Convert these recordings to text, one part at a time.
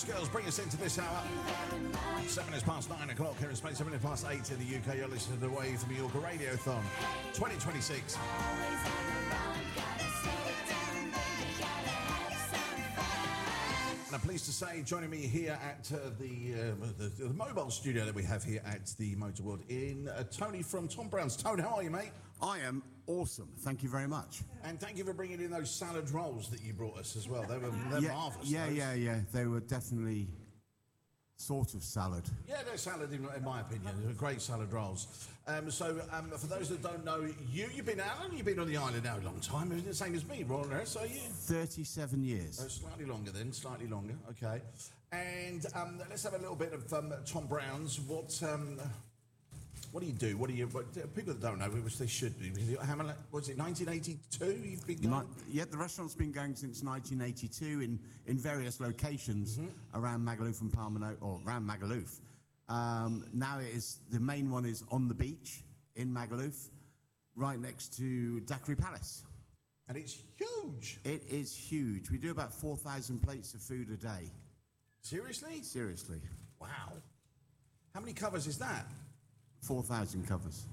Spice Girls bring us into this hour. 7 minutes past 9 o'clock here in Spain, 7 minutes past 8 in the UK. You're listening to the Wave from York Radiothon 2026. And I'm pleased to say, joining me here at the mobile studio that we have here at the Motor World in Tony from Tom Brown's. Tony, how are you, mate? I am awesome. Thank you very much. And thank you for bringing in those salad rolls that you brought us as well. They're marvellous. Yeah. They were definitely sort of salad. Yeah, they're salad in my opinion. They're great salad rolls. For those that don't know, you've been out, you've been on the island now a long time. Isn't it the same as me, Royal Nurse, are you? 37 years. Oh, slightly longer then, slightly longer. Okay. And let's have a little bit of Tom Brown's. What do you do? People that don't know, which they should be. Was it 1982 you've been going? The restaurant's been going since 1982 in various locations around Magaluf and Palmanova, or around Magaluf. Now the main one is on the beach in Magaluf, right next to Daiquiri Palace. And it's huge. It is huge. We do about 4,000 plates of food a day. Seriously? Seriously. Wow. How many covers is that? 4,000 covers.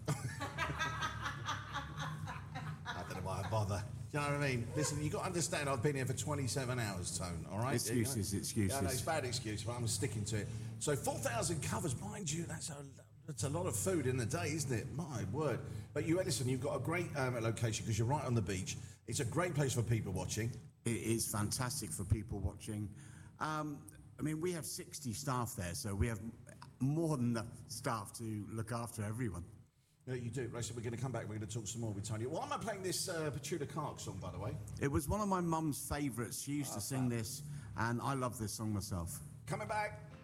I don't know why I bother. Do you know what I mean? Listen, you've got to understand I've been here for 27 hours, Tone, all right? Excuses. Yeah, no, it's a bad excuse, but I'm sticking to it. So 4,000 covers, mind you, that's a lot of food in the day, isn't it? My word. But you've got a great location because you're right on the beach. It's a great place for people watching. It is fantastic for people watching. We have 60 staff there, so we have more than enough staff to look after everyone. Yeah, you do. Right, so we're going to come back. We're going to talk some more with Tony. Why am I playing this Petula Clark song, by the way? It was one of my mum's favourites. She used to sing this, and I love this song myself. Coming back.